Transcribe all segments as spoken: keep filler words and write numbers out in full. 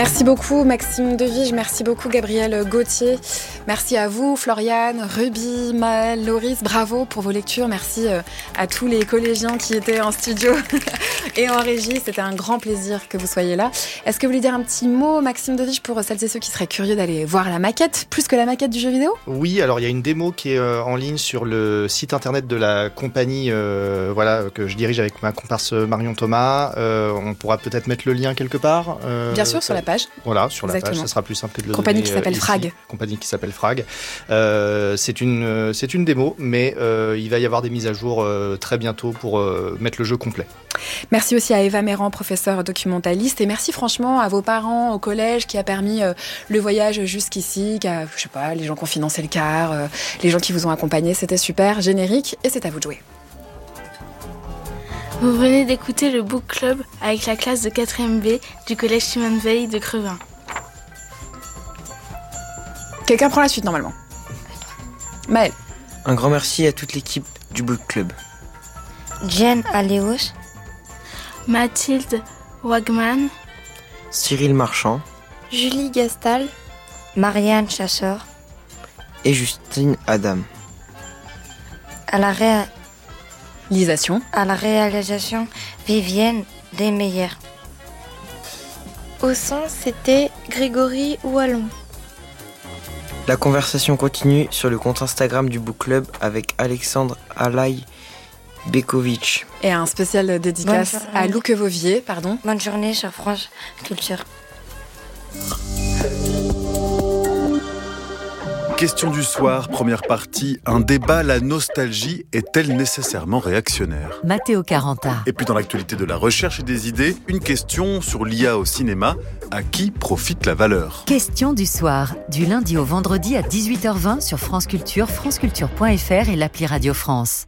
Merci beaucoup Maxime Devige, merci beaucoup Gabriel Gauthier, merci à vous Floriane, Ruby, Maël, Loris, bravo pour vos lectures, merci à tous les collégiens qui étaient en studio et en régie, c'était un grand plaisir que vous soyez là. Est-ce que vous voulez dire un petit mot Maxime Devige pour celles et ceux qui seraient curieux d'aller voir la maquette, plus que la maquette du jeu vidéo ? Oui, alors il y a une démo qui est euh, en ligne sur le site internet de la compagnie euh, voilà, que je dirige avec ma comparse Marion Thomas, euh, on pourra peut-être mettre le lien quelque part. Euh, Bien sûr, sur la page. Voilà, sur Exactement. la page, ça sera plus simple que de le Compagnie donner, qui s'appelle euh, Frag. Compagnie qui s'appelle Frag. Euh, c'est une c'est une démo, mais euh, il va y avoir des mises à jour euh, très bientôt pour euh, mettre le jeu complet. Merci aussi à Eva Méran, professeure documentaliste, et merci franchement à vos parents au collège qui a permis euh, le voyage jusqu'ici, qui a, je sais pas, les gens qui ont financé le car, euh, les gens qui vous ont accompagné, c'était super, générique, et c'est à vous de jouer. Vous venez d'écouter le Book Club avec la classe de quatrième B du collège Simone Veil de Crevin. Quelqu'un prend la suite normalement. Maël. Un grand merci à toute l'équipe du Book Club. Jen Aléos, Mathilde Wagman, Cyril Marchand, Julie Gastal, Marianne Chasseur, et Justine Adam. À la, réa- Réalisation. à la réalisation, Vivienne Desmeyer. Au son, c'était Grégory Wallon. La conversation continue sur le compte Instagram du Book Club avec Alexandre Alaï Bekovic. Et un spécial dédicace à Louque Vauvier, pardon. Bonne journée sur France Culture. Question du soir, première partie. Un débat, la nostalgie est-elle nécessairement réactionnaire ? Matteo Caranta. Et puis dans l'actualité de la recherche et des idées, une question sur l'I A au cinéma. À qui profite la valeur ? Question du soir, du lundi au vendredi à dix-huit heures vingt sur France Culture, franceculture point f r et l'appli Radio France.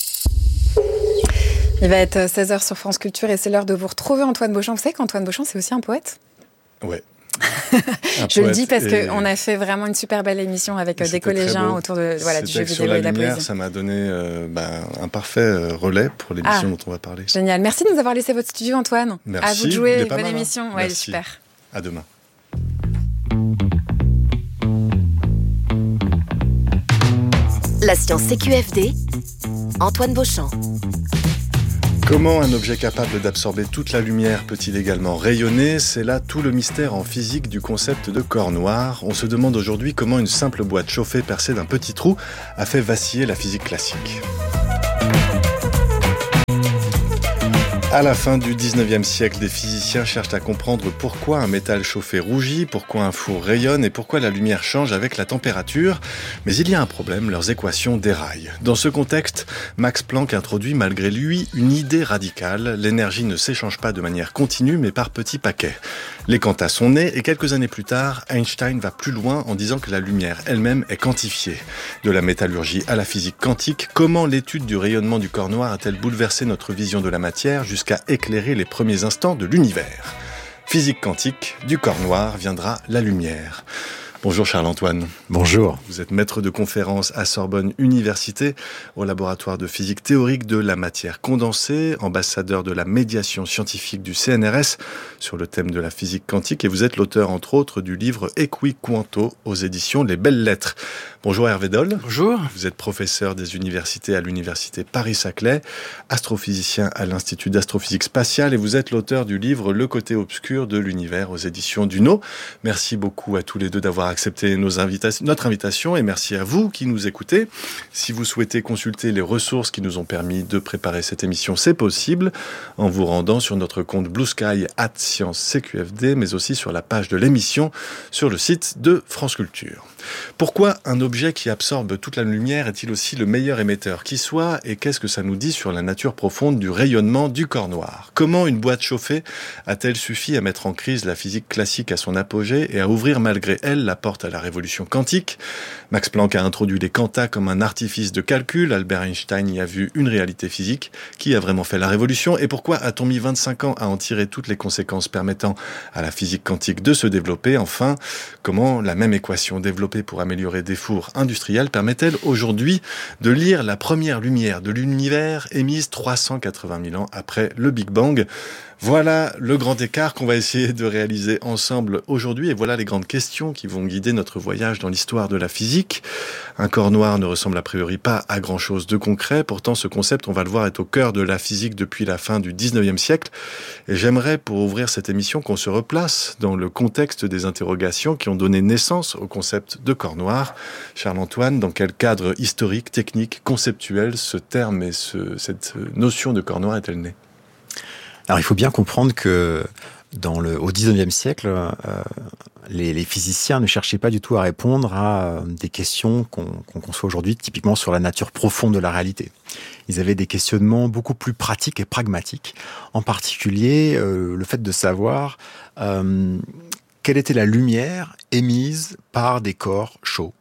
Il va être seize heures sur France Culture et c'est l'heure de vous retrouver Antoine Beauchamp. Vous savez qu'Antoine Beauchamp, c'est aussi un poète ? Ouais. Je le dis parce et... qu'on a fait vraiment une super belle émission avec C'était des collégiens autour de, voilà, du jeu vidéo et de la poésie. Ça m'a donné euh, bah, un parfait euh, relais pour l'émission ah, dont on va parler. Génial. Merci de nous avoir laissé votre studio, Antoine. Merci. À vous de jouer. Bonne mal, émission. Hein. Ouais, Merci. super. À demain. La science C Q F D, Antoine Beauchamp. Comment un objet capable d'absorber toute la lumière peut-il également rayonner ? C'est là tout le mystère en physique du concept de corps noir. On se demande aujourd'hui comment une simple boîte chauffée percée d'un petit trou a fait vaciller la physique classique. À la fin du dix-neuvième siècle, des physiciens cherchent à comprendre pourquoi un métal chauffé rougit, pourquoi un four rayonne et pourquoi la lumière change avec la température. Mais il y a un problème, leurs équations déraillent. Dans ce contexte, Max Planck introduit malgré lui une idée radicale. L'énergie ne s'échange pas de manière continue mais par petits paquets. Les quantas sont nés et quelques années plus tard, Einstein va plus loin en disant que la lumière elle-même est quantifiée. De la métallurgie à la physique quantique, comment l'étude du rayonnement du corps noir a-t-elle bouleversé notre vision de la matière jusqu'à éclairer les premiers instants de l'univers ? Physique quantique, du corps noir viendra la lumière. Bonjour Charles-Antoine. Bonjour. Vous êtes maître de conférence à Sorbonne Université, au laboratoire de physique théorique de la matière condensée, ambassadeur de la médiation scientifique du C N R S sur le thème de la physique quantique, et vous êtes l'auteur entre autres du livre Equiquanto aux éditions Les Belles Lettres. Bonjour Hervé Doll. Bonjour. Vous êtes professeur des universités à l'université Paris-Saclay, astrophysicien à l'Institut d'astrophysique spatiale, et vous êtes l'auteur du livre Le côté obscur de l'univers aux éditions Duno. Merci beaucoup à tous les deux d'avoir accepté nos invitations, notre invitation, et merci à vous qui nous écoutez. Si vous souhaitez consulter les ressources qui nous ont permis de préparer cette émission, c'est possible en vous rendant sur notre compte Blue Sky arobase science C Q F D, mais aussi sur la page de l'émission sur le site de France Culture. Pourquoi un objet qui absorbe toute la lumière est-il aussi le meilleur émetteur qui soit, et qu'est-ce que ça nous dit sur la nature profonde du rayonnement du corps noir ? Comment une boîte chauffée a-t-elle suffi à mettre en crise la physique classique à son apogée et à ouvrir malgré elle la porte à la révolution quantique ? Max Planck a introduit les quantas comme un artifice de calcul, Albert Einstein y a vu une réalité physique. Qui a vraiment fait la révolution ? Et pourquoi a-t-on mis vingt-cinq ans à en tirer toutes les conséquences permettant à la physique quantique de se développer ? Enfin, comment la même équation développée pour améliorer des fours industriels permet-elle aujourd'hui de lire la première lumière de l'univers émise trois cent quatre-vingt mille ans après le Big Bang ? Voilà le grand écart qu'on va essayer de réaliser ensemble aujourd'hui. Et voilà les grandes questions qui vont guider notre voyage dans l'histoire de la physique. Un corps noir ne ressemble a priori pas à grand-chose de concret. Pourtant, ce concept, on va le voir, est au cœur de la physique depuis la fin du dix-neuvième siècle. Et j'aimerais, pour ouvrir cette émission, qu'on se replace dans le contexte des interrogations qui ont donné naissance au concept de corps noir. Charles-Antoine, dans quel cadre historique, technique, conceptuel, ce terme et ce, cette notion de corps noir est-elle née ? Alors, il faut bien comprendre que dans le, au dix-neuvième siècle, euh, les, les physiciens ne cherchaient pas du tout à répondre à euh, des questions qu'on, qu'on conçoit aujourd'hui, typiquement sur la nature profonde de la réalité. Ils avaient des questionnements beaucoup plus pratiques et pragmatiques, en particulier euh, le fait de savoir euh, quelle était la lumière émise par des corps chauds.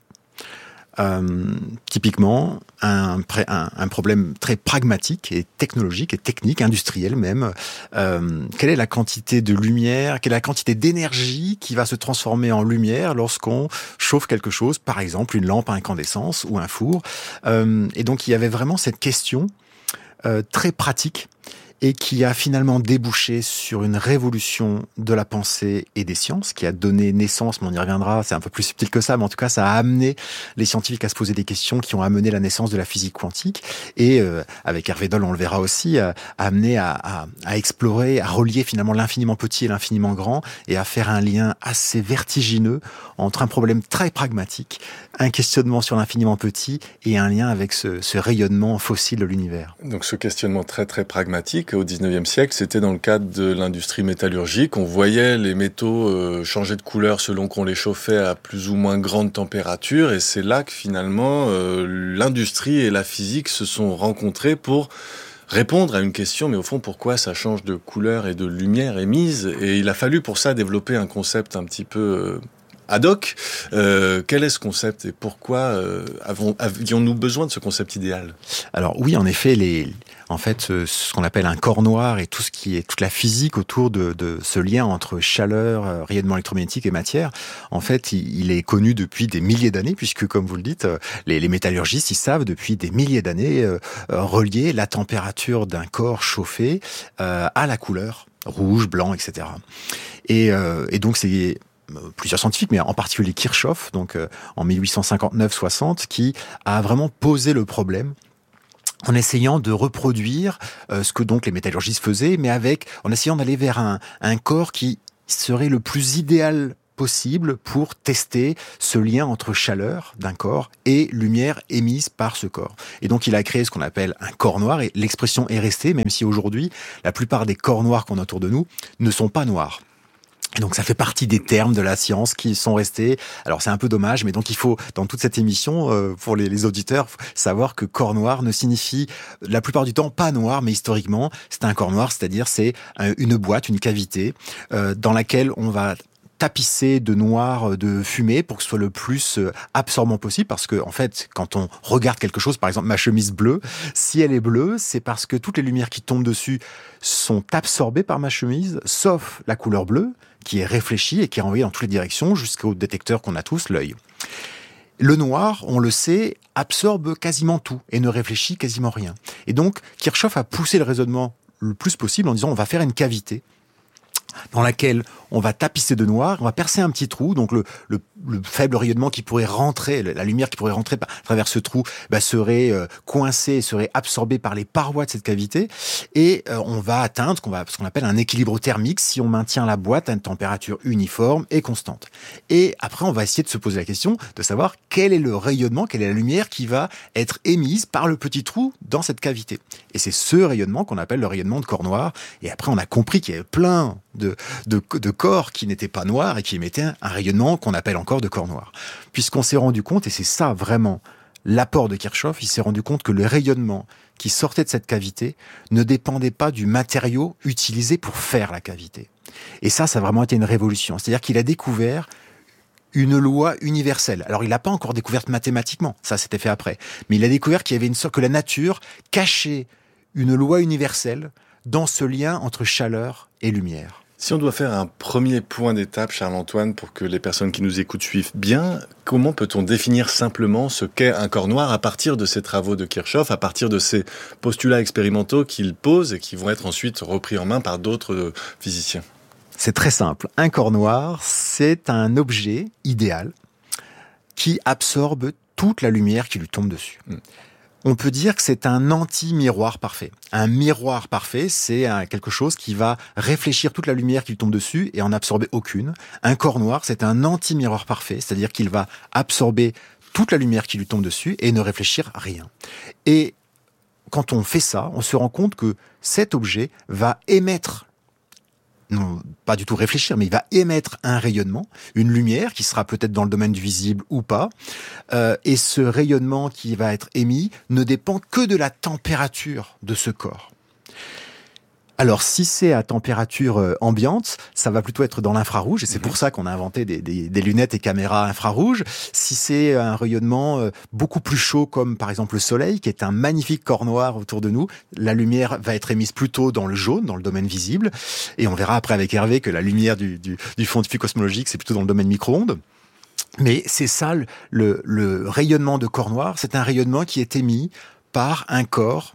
Euh, typiquement, un, un, un problème très pragmatique et technologique et technique, industriel même. Euh, quelle est la quantité de lumière, quelle est la quantité d'énergie qui va se transformer en lumière lorsqu'on chauffe quelque chose, par exemple une lampe à incandescence ou un four. Euh, et donc il y avait vraiment cette question euh, très pratique et qui a finalement débouché sur une révolution de la pensée et des sciences, qui a donné naissance, mais on y reviendra, c'est un peu plus subtil que ça, mais en tout cas, ça a amené les scientifiques à se poser des questions qui ont amené la naissance de la physique quantique, et euh, avec Hervé Doll, on le verra aussi, a amené à, à, à explorer, à relier finalement l'infiniment petit et l'infiniment grand, et à faire un lien assez vertigineux entre un problème très pragmatique, un questionnement sur l'infiniment petit, et un lien avec ce, ce rayonnement fossile de l'univers. Donc ce questionnement très très pragmatique, au dix-neuvième siècle, c'était dans le cadre de l'industrie métallurgique. On voyait les métaux euh, changer de couleur selon qu'on les chauffait à plus ou moins grande température, et c'est là que finalement euh, l'industrie et la physique se sont rencontrées pour répondre à une question, mais au fond, pourquoi ça change de couleur et de lumière émise ? Et il a fallu pour ça développer un concept un petit peu euh, ad hoc. Euh, quel est ce concept et pourquoi euh, avons, avions-nous besoin de ce concept idéal ? Alors oui, en effet, les, en fait, ce, ce qu'on appelle un corps noir et tout ce qui est toute la physique autour de, de ce lien entre chaleur, rayonnement électromagnétique et matière, en fait, il, il est connu depuis des milliers d'années, puisque, comme vous le dites, les, les métallurgistes, ils savent depuis des milliers d'années euh, relier la température d'un corps chauffé euh, à la couleur rouge, blanc, et cetera. Et, euh, et donc c'est plusieurs scientifiques, mais en particulier Kirchhoff, donc euh, en mille huit cent cinquante-neuf soixante, qui a vraiment posé le problème en essayant de reproduire euh, ce que donc les métallurgistes faisaient, mais avec en essayant d'aller vers un, un corps qui serait le plus idéal possible pour tester ce lien entre chaleur d'un corps et lumière émise par ce corps. Et donc il a créé ce qu'on appelle un corps noir, et l'expression est restée, même si aujourd'hui la plupart des corps noirs qu'on a autour de nous ne sont pas noirs. Et donc ça fait partie des termes de la science qui sont restés. Alors c'est un peu dommage, mais donc il faut, dans toute cette émission, euh, pour les, les auditeurs, savoir que corps noir ne signifie la plupart du temps pas noir, mais historiquement c'est un corps noir, c'est-à-dire c'est une boîte, une cavité euh, dans laquelle on va tapisser de noir, de fumée pour que ce soit le plus absorbant possible, parce que en fait, quand on regarde quelque chose, par exemple ma chemise bleue, si elle est bleue, c'est parce que toutes les lumières qui tombent dessus sont absorbées par ma chemise, sauf la couleur bleue, qui est réfléchie et qui est envoyée dans toutes les directions jusqu'au détecteur qu'on a tous, l'œil. Le noir, on le sait, absorbe quasiment tout et ne réfléchit quasiment rien. Et donc, Kirchhoff a poussé le raisonnement le plus possible en disant on va faire une cavité dans laquelle on va tapisser de noir, on va percer un petit trou, donc le, le, le faible rayonnement qui pourrait rentrer, la lumière qui pourrait rentrer à travers ce trou, bah, serait euh, coincée, serait absorbée par les parois de cette cavité, et euh, on va atteindre ce qu'on, va, ce qu'on appelle un équilibre thermique si on maintient la boîte à une température uniforme et constante. Et après, on va essayer de se poser la question de savoir quel est le rayonnement, quelle est la lumière qui va être émise par le petit trou dans cette cavité. Et c'est ce rayonnement qu'on appelle le rayonnement de corps noir. Et après, on a compris qu'il y avait plein de, de, de corps qui n'étaient pas noirs et qui émettaient un, un rayonnement qu'on appelle encore de corps noir. Puisqu'on s'est rendu compte, et c'est ça vraiment l'apport de Kirchhoff, il s'est rendu compte que le rayonnement qui sortait de cette cavité ne dépendait pas du matériau utilisé pour faire la cavité. Et ça, ça a vraiment été une révolution. C'est-à-dire qu'il a découvert une loi universelle. Alors, il n'a pas encore découvert mathématiquement, ça c'était fait après, mais il a découvert qu'il y avait une sorte que la nature cachait une loi universelle dans ce lien entre chaleur et lumière. Si on doit faire un premier point d'étape, Charles-Antoine, pour que les personnes qui nous écoutent suivent bien, comment peut-on définir simplement ce qu'est un corps noir à partir de ces travaux de Kirchhoff, à partir de ces postulats expérimentaux qu'il pose et qui vont être ensuite repris en main par d'autres physiciens ? C'est très simple. Un corps noir, c'est un objet idéal qui absorbe toute la lumière qui lui tombe dessus. Mmh. On peut dire que c'est un anti-miroir parfait. Un miroir parfait, c'est un, quelque chose qui va réfléchir toute la lumière qui lui tombe dessus et en absorber aucune. Un corps noir, c'est un anti-miroir parfait, c'est-à-dire qu'il va absorber toute la lumière qui lui tombe dessus et ne réfléchir à rien. Et quand on fait ça, on se rend compte que cet objet va émettre, non pas du tout réfléchir, mais il va émettre un rayonnement, une lumière qui sera peut-être dans le domaine du visible ou pas. Euh, et ce rayonnement qui va être émis ne dépend que de la température de ce corps. Alors, si c'est à température euh, ambiante, ça va plutôt être dans l'infrarouge, et c'est mmh. pour ça qu'on a inventé des, des, des lunettes et caméras infrarouges. Si c'est un rayonnement euh, beaucoup plus chaud, comme par exemple le soleil, qui est un magnifique corps noir autour de nous, la lumière va être émise plutôt dans le jaune, dans le domaine visible, et on verra après avec Hervé que la lumière du, du, du fond diffus cosmologique, c'est plutôt dans le domaine micro-ondes. Mais c'est ça, le, le, le rayonnement de corps noir, c'est un rayonnement qui est émis par un corps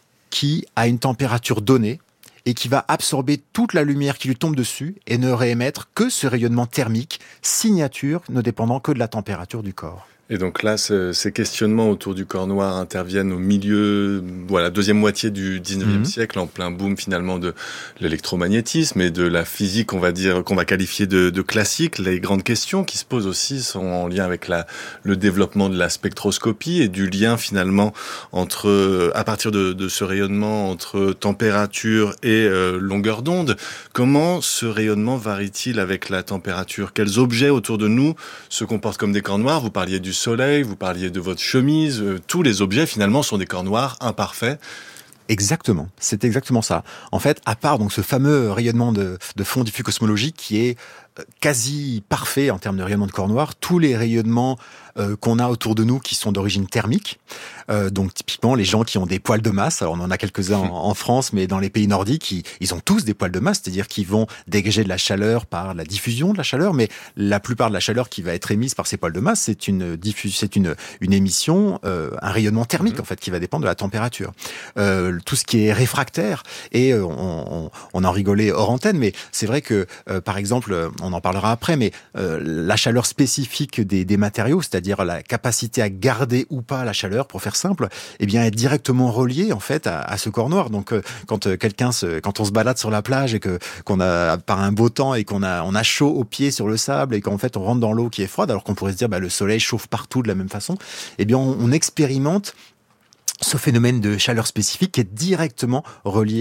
qui a une température donnée, et qui va absorber toute la lumière qui lui tombe dessus et ne réémettre que ce rayonnement thermique, signature ne dépendant que de la température du corps. Et donc là, ce, ces questionnements autour du corps noir interviennent au milieu, voilà, deuxième moitié du dix-neuvième mmh. siècle, en plein boom finalement de l'électromagnétisme et de la physique, on va dire, qu'on va qualifier de, de classique. Les grandes questions qui se posent aussi sont en lien avec la, le développement de la spectroscopie et du lien finalement entre, à partir de, de ce rayonnement entre température et euh, longueur d'onde. Comment ce rayonnement varie-t-il avec la température ? Quels objets autour de nous se comportent comme des corps noirs ? Vous parliez du soleil, vous parliez de votre chemise, euh, tous les objets finalement sont des corps noirs imparfaits. Exactement, c'est exactement ça. En fait, à part donc ce fameux rayonnement de, de fond diffus cosmologique qui est quasi parfait en termes de rayonnement de corps noir, tous les rayonnements euh, qu'on a autour de nous qui sont d'origine thermique, euh, donc typiquement les gens qui ont des poils de masse, alors on en a quelques-uns en, en France, mais dans les pays nordiques, ils, ils ont tous des poils de masse, c'est-à-dire qu'ils vont dégager de la chaleur par la diffusion de la chaleur, mais la plupart de la chaleur qui va être émise par ces poils de masse, c'est une diffusion, c'est une une émission, euh, un rayonnement thermique mmh. en fait, qui va dépendre de la température. Euh, tout ce qui est réfractaire, et euh, on, on, on en rigolait hors antenne, mais c'est vrai que euh, par exemple, on en parlera après, mais euh, la chaleur spécifique des, des matériaux, c'est-à-dire la capacité à garder ou pas la chaleur, pour faire simple, eh bien est directement reliée en fait à, à ce corps noir. Donc euh, quand euh, quelqu'un se, quand on se balade sur la plage et que qu'on a par un beau temps et qu'on a on a chaud aux pieds sur le sable et qu'en fait on rentre dans l'eau qui est froide, alors qu'on pourrait se dire bah le soleil chauffe partout de la même façon, eh bien on, on expérimente ce phénomène de chaleur spécifique qui est directement relié